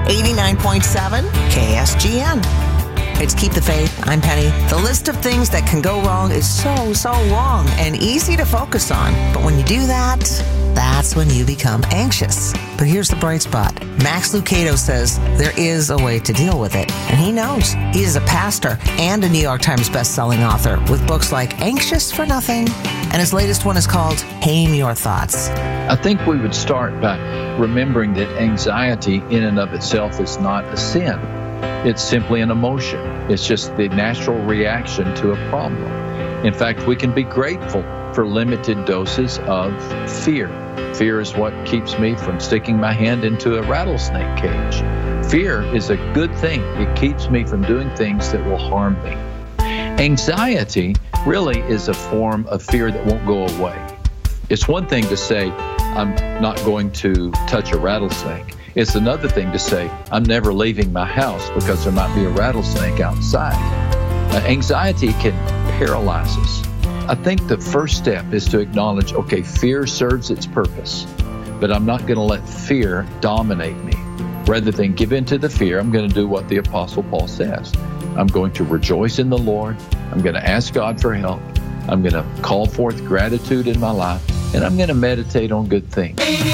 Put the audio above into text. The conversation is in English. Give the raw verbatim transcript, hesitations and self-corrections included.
eighty-nine point seven K S G N. It's Keep the Faith. I'm Penny. The list of things that can go wrong is so, so long and easy to focus on. But when you do that, that's when you become anxious. But here's the bright spot. Max Lucado says there is a way to deal with it, and he knows. He is a pastor and a New York Times best-selling author with books like Anxious for Nothing, and his latest one is called Tame Your Thoughts. I think we would start by remembering that anxiety in and of itself is not a sin. It's simply an emotion. It's just the natural reaction to a problem. In fact, we can be grateful for limited doses of fear. Fear is what keeps me from sticking my hand into a rattlesnake cage. Fear is a good thing. It keeps me from doing things that will harm me. Anxiety really is a form of fear that won't go away. It's one thing to say, I'm not going to touch a rattlesnake. It's another thing to say, I'm never leaving my house because there might be a rattlesnake outside. Uh, anxiety can paralyze us. I think the first step is to acknowledge, okay, fear serves its purpose, but I'm not going to let fear dominate me. Rather than give in to the fear, I'm going to do what the Apostle Paul says. I'm going to rejoice in the Lord. I'm going to ask God for help. I'm going to call forth gratitude in my life, and I'm going to meditate on good things.